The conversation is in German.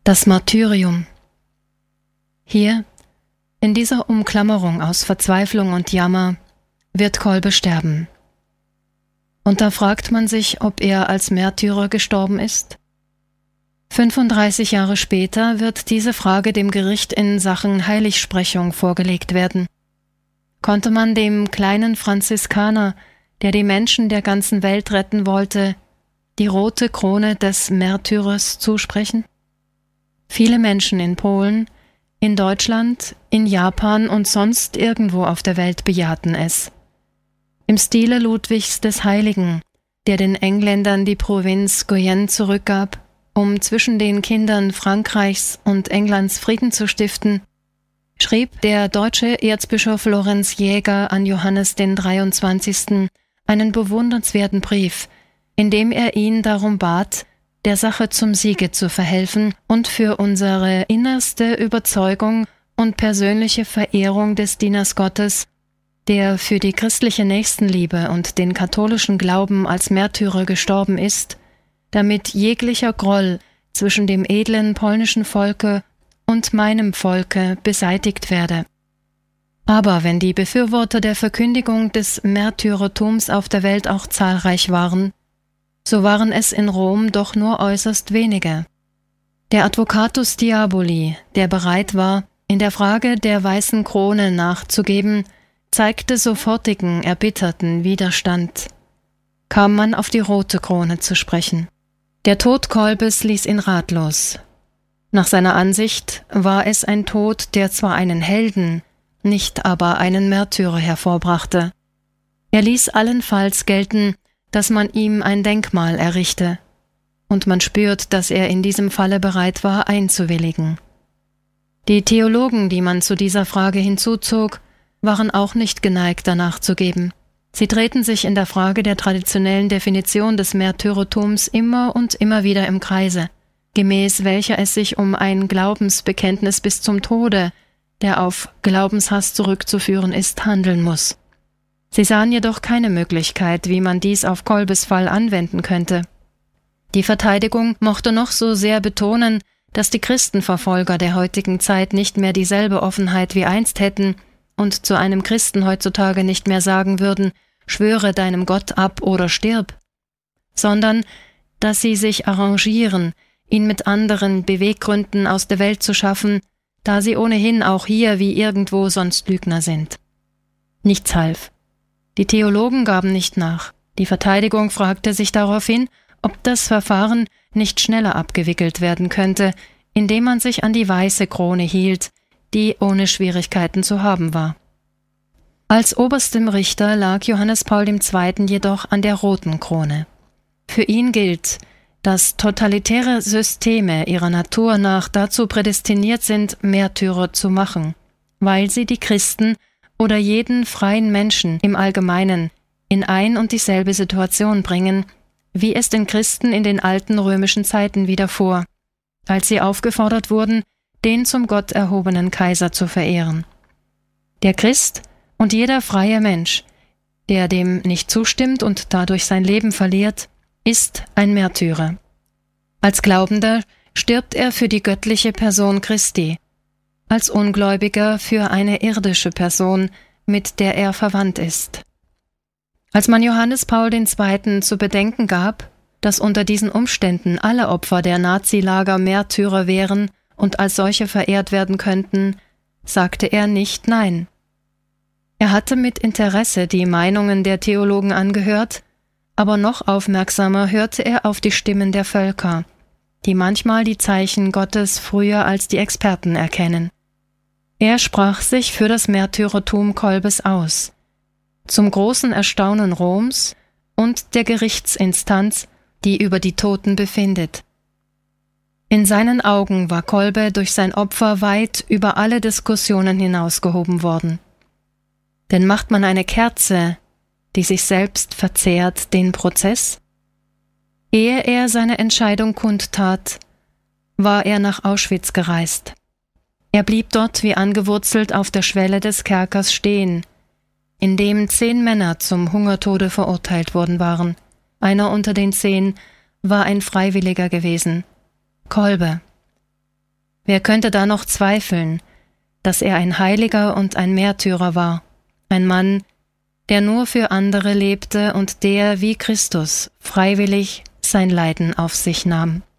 Das Martyrium. Hier, in dieser Umklammerung aus Verzweiflung und Jammer, wird Kolbe sterben. Und da fragt man sich, ob er als Märtyrer gestorben ist? 35 Jahre später wird diese Frage dem Gericht in Sachen Heiligsprechung vorgelegt werden. Konnte man dem kleinen Franziskaner, der die Menschen der ganzen Welt retten wollte, die rote Krone des Märtyrers zusprechen? Viele Menschen in Polen, in Deutschland, in Japan und sonst irgendwo auf der Welt bejahten es. Im Stile Ludwigs des Heiligen, der den Engländern die Provinz Guyenne zurückgab, um zwischen den Kindern Frankreichs und Englands Frieden zu stiften, schrieb der deutsche Erzbischof Lorenz Jäger an Johannes den 23. einen bewundernswerten Brief, in dem er ihn darum bat, der Sache zum Siege zu verhelfen und für unsere innerste Überzeugung und persönliche Verehrung des Dieners Gottes, der für die christliche Nächstenliebe und den katholischen Glauben als Märtyrer gestorben ist, damit jeglicher Groll zwischen dem edlen polnischen Volke und meinem Volke beseitigt werde. Aber wenn die Befürworter der Verkündigung des Märtyrertums auf der Welt auch zahlreich waren, so waren es in Rom doch nur äußerst wenige. Der Advocatus Diaboli, der bereit war, in der Frage der weißen Krone nachzugeben, zeigte sofortigen, erbitterten Widerstand. Kam man auf die rote Krone zu sprechen. Der Tod Kolbes ließ ihn ratlos. Nach seiner Ansicht war es ein Tod, der zwar einen Helden, nicht aber einen Märtyrer hervorbrachte. Er ließ allenfalls gelten, dass man ihm ein Denkmal errichte, und man spürt, dass er in diesem Falle bereit war, einzuwilligen. Die Theologen, die man zu dieser Frage hinzuzog, waren auch nicht geneigt, danach zu geben. Sie drehten sich in der Frage der traditionellen Definition des Märtyrertums immer und immer wieder im Kreise, gemäß welcher es sich um ein Glaubensbekenntnis bis zum Tode, der auf Glaubenshass zurückzuführen ist, handeln muss. Sie sahen jedoch keine Möglichkeit, wie man dies auf Kolbes Fall anwenden könnte. Die Verteidigung mochte noch so sehr betonen, dass die Christenverfolger der heutigen Zeit nicht mehr dieselbe Offenheit wie einst hätten und zu einem Christen heutzutage nicht mehr sagen würden, schwöre deinem Gott ab oder stirb, sondern dass sie sich arrangieren, ihn mit anderen Beweggründen aus der Welt zu schaffen, da sie ohnehin auch hier wie irgendwo sonst Lügner sind. Nichts half. Die Theologen gaben nicht nach. Die Verteidigung fragte sich daraufhin, ob das Verfahren nicht schneller abgewickelt werden könnte, indem man sich an die weiße Krone hielt, die ohne Schwierigkeiten zu haben war. Als oberstem Richter lag Johannes Paul II. Jedoch an der roten Krone. Für ihn gilt, dass totalitäre Systeme ihrer Natur nach dazu prädestiniert sind, Märtyrer zu machen, weil sie die Christen oder jeden freien Menschen im Allgemeinen in ein und dieselbe Situation bringen, wie es den Christen in den alten römischen Zeiten widerfuhr, als sie aufgefordert wurden, den zum Gott erhobenen Kaiser zu verehren. Der Christ und jeder freie Mensch, der dem nicht zustimmt und dadurch sein Leben verliert, ist ein Märtyrer. Als Glaubender stirbt er für die göttliche Person Christi, als Ungläubiger für eine irdische Person, mit der er verwandt ist. Als man Johannes Paul II. Zu bedenken gab, dass unter diesen Umständen alle Opfer der Nazilager Märtyrer wären und als solche verehrt werden könnten, sagte er nicht Nein. Er hatte mit Interesse die Meinungen der Theologen angehört, aber noch aufmerksamer hörte er auf die Stimmen der Völker, die manchmal die Zeichen Gottes früher als die Experten erkennen. Er sprach sich für das Märtyrertum Kolbes aus, zum großen Erstaunen Roms und der Gerichtsinstanz, die über die Toten befindet. In seinen Augen war Kolbe durch sein Opfer weit über alle Diskussionen hinausgehoben worden. Denn macht man eine Kerze, die sich selbst verzehrt, den Prozess? Ehe er seine Entscheidung kundtat, war er nach Auschwitz gereist. Er blieb dort wie angewurzelt auf der Schwelle des Kerkers stehen, in dem 10 Männer zum Hungertode verurteilt worden waren. Einer unter den 10 war ein Freiwilliger gewesen, Kolbe. Wer könnte da noch zweifeln, dass er ein Heiliger und ein Märtyrer war, ein Mann, der nur für andere lebte und der, wie Christus, freiwillig sein Leiden auf sich nahm.